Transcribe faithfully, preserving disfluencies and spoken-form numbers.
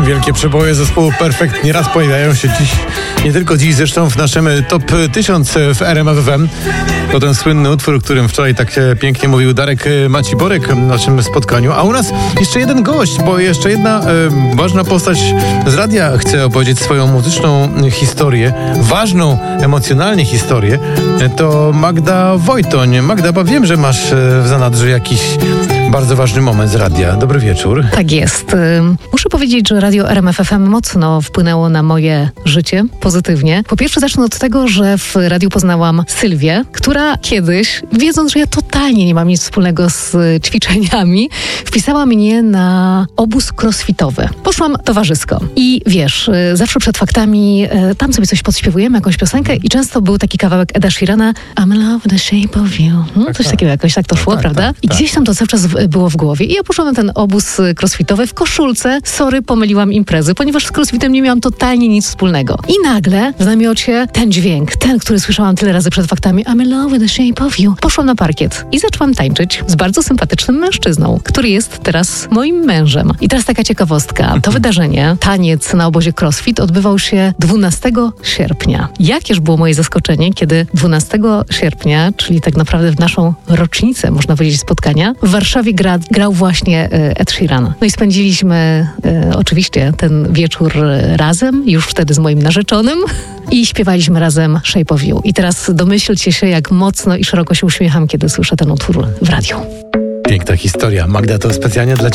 Wielkie przeboje zespołu Perfect nieraz pojawiają się dziś, nie tylko dziś, zresztą w naszym top tysiąc w R M F F M. To ten słynny utwór, o którym wczoraj tak pięknie mówił Darek Maciborek w naszym spotkaniu. A u nas jeszcze jeden gość, bo jeszcze jedna e, ważna postać z radia chce opowiedzieć swoją muzyczną historię, ważną emocjonalnie historię. To Magda Wojtoń. Magda, bo wiem, że masz w zanadrzu jakiś bardzo ważny moment z radia. Dobry wieczór. Tak jest. Muszę powiedzieć, że radio R M F F M mocno wpłynęło na moje życie pozytywnie. Po pierwsze zacznę od tego, że w radiu poznałam Sylwię, która kiedyś, wiedząc, że ja totalnie nie mam nic wspólnego z ćwiczeniami, wpisała mnie na obóz crossfitowy. Poszłam towarzysko i wiesz, zawsze przed faktami tam sobie coś podśpiewujemy, jakąś piosenkę i często był taki kawałek Eda Sheerana I'm in love with the shape of you. Hmm? Tak, coś tak. takiego jakoś tak to szło, tak, prawda? tak, I tak. gdzieś tam to cały czas było w głowie. I ja poszłam na ten obóz crossfitowy w koszulce. Sorry, pomyliłam imprezy, ponieważ z crossfitem nie miałam totalnie nic wspólnego. I nagle w namiocie ten dźwięk, ten, który słyszałam tyle razy przed faktami I'm in love with the shape of you. Poszłam na parkiet i zaczęłam tańczyć z bardzo sympatycznym mężczyzną, który jest teraz moim mężem. I teraz taka ciekawostka. To wydarzenie, taniec na obozie crossfit odbywał się dwunastego sierpnia. Jakież było moje zaskoczenie, kiedy dwunastego sierpnia, czyli tak naprawdę w naszą rocznicę, można powiedzieć, spotkania, w Warszawie gra, grał właśnie Ed Sheeran. No i spędziliśmy e, oczywiście ten wieczór razem, już wtedy z moim narzeczonym i śpiewaliśmy razem Shape of You. I teraz domyślcie się, jak mocno i szeroko się uśmiecham, kiedy słyszę ten utwór w radiu. Piękna historia. Magda, to specjalnie dla Ciebie.